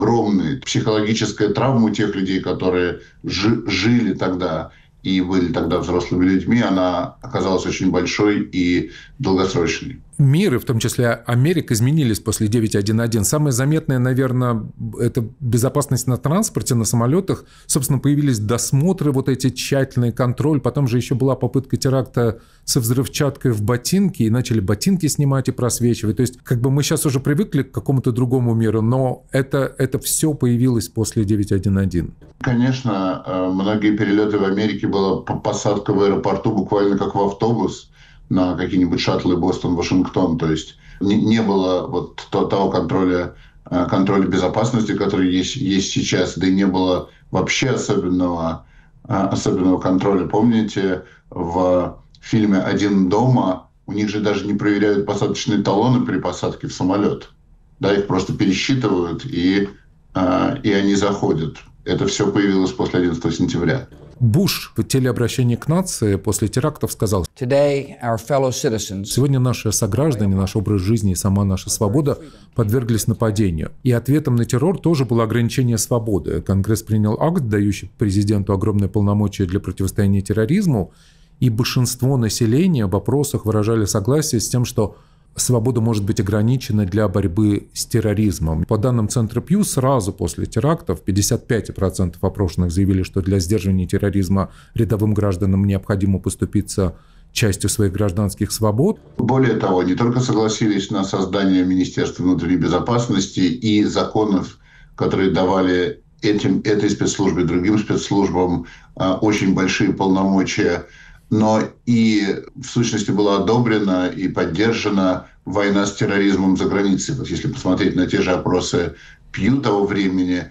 огромная психологическая травма у тех людей, которые жили тогда и были тогда взрослыми людьми, она оказалась очень большой и долгосрочной. Мир, и в том числе Америка, изменились после 9.11. Самое заметное, наверное, это безопасность на транспорте, на самолетах. Собственно, появились досмотры, вот эти тщательный контроль. Потом же еще была попытка теракта со взрывчаткой в ботинке, и начали ботинки снимать и просвечивать. То есть, как бы мы сейчас уже привыкли к какому-то другому миру, но это все появилось после 9.11. Конечно, многие перелеты в Америке была посадка в аэропорту буквально как в автобус на какие-нибудь шаттлы Бостон-Вашингтон. То есть не было вот того контроля безопасности, который есть сейчас, да и не было вообще особенного контроля. Помните, в фильме «Один дома» у них же даже не проверяют посадочные талоны при посадке в самолет. Да, их просто пересчитывают, и они заходят. Это все появилось после 11 сентября. Буш в телеобращении к нации после терактов сказал: «Сегодня наши сограждане, наш образ жизни и сама наша свобода подверглись нападению. И ответом на террор тоже было ограничение свободы. Конгресс принял акт, дающий президенту огромные полномочия для противостояния терроризму, и большинство населения в опросах выражали согласие с тем, что свобода может быть ограничена для борьбы с терроризмом». По данным Центра Пью, сразу после терактов 55% опрошенных заявили, что для сдерживания терроризма рядовым гражданам необходимо поступиться частью своих гражданских свобод. Более того, они только согласились на создание Министерства внутренней безопасности и законов, которые давали этой спецслужбе, другим спецслужбам очень большие полномочия. Но и в сущности была одобрена и поддержана война с терроризмом за границей. Вот если посмотреть на те же опросы Пью того времени,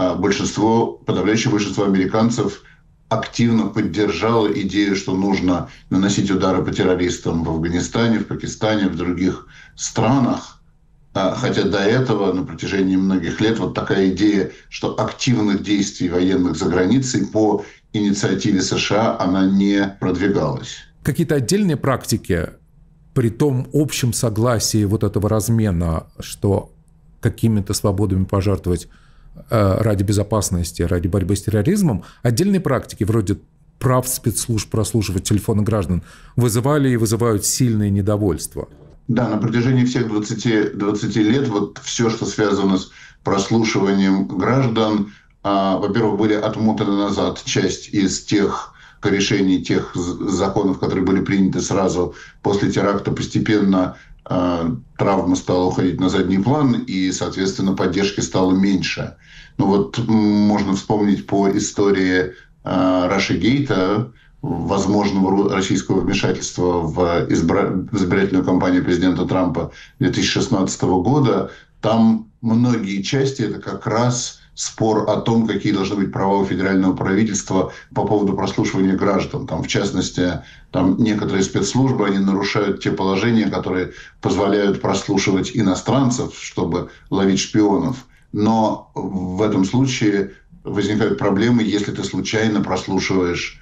подавляющее большинство американцев активно поддержало идею, что нужно наносить удары по террористам в Афганистане, в Пакистане, в других странах. Хотя до этого, на протяжении многих лет, вот такая идея, что активных действий военных за границей по инициативе США она не продвигалась. Какие-то отдельные практики при том общем согласии вот этого размена, что какими-то свободами пожертвовать ради безопасности, ради борьбы с терроризмом, отдельные практики вроде прав спецслужб прослушивать телефоны граждан вызывали и вызывают сильное недовольство. Да, на протяжении всех 20 лет вот все, что связано с прослушиванием граждан, во-первых, были отмотаны назад часть из тех решений, тех законов, которые были приняты сразу после теракта. Постепенно травма стала уходить на задний план, и, соответственно, поддержки стало меньше. Ну вот можно вспомнить по истории Russiagate, возможного российского вмешательства в избирательную кампанию президента Трампа 2016 года. Там многие части — это как раз спор о том, какие должны быть права у федерального правительства по поводу прослушивания граждан. Там, в частности, некоторые спецслужбы, они нарушают те положения, которые позволяют прослушивать иностранцев, чтобы ловить шпионов. Но в этом случае возникают проблемы, если ты случайно прослушиваешь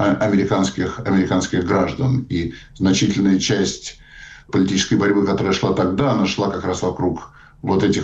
американских граждан. И значительная часть политической борьбы, которая шла тогда, она шла как раз вокруг вот этих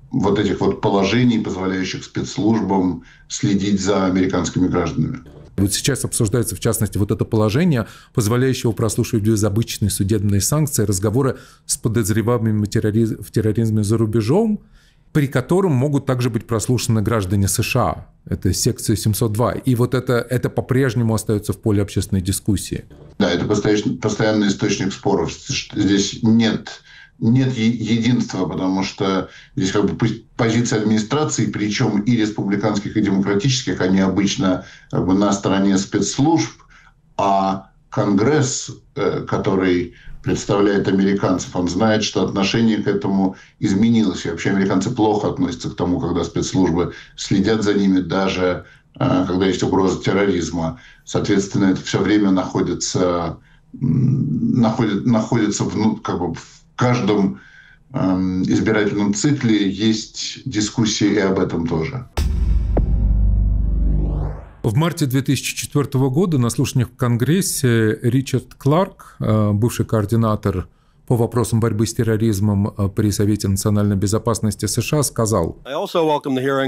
положений, позволяющих спецслужбам следить за американскими гражданами. Вот сейчас обсуждается, в частности, вот это положение, позволяющее прослушивать без обычной судебной санкции разговоры с подозреваемыми в терроризме за рубежом, при котором могут также быть прослушаны граждане США. Это секция 702. И вот это по-прежнему остается в поле общественной дискуссии. Да, это постоянный источник споров. Здесь нет единства, потому что здесь как бы позиция администрации, причем и республиканских, и демократических, они обычно как бы на стороне спецслужб, а Конгресс, который представляет американцев, он знает, что отношение к этому изменилось. И вообще американцы плохо относятся к тому, когда спецслужбы следят за ними, даже когда есть угроза терроризма. Соответственно, это все время находится в каждом избирательном цикле есть дискуссии и об этом тоже. В марте 2004 года на слушаниях в Конгрессе Ричард Кларк, бывший координатор по вопросам борьбы с терроризмом при Совете национальной безопасности США, сказал: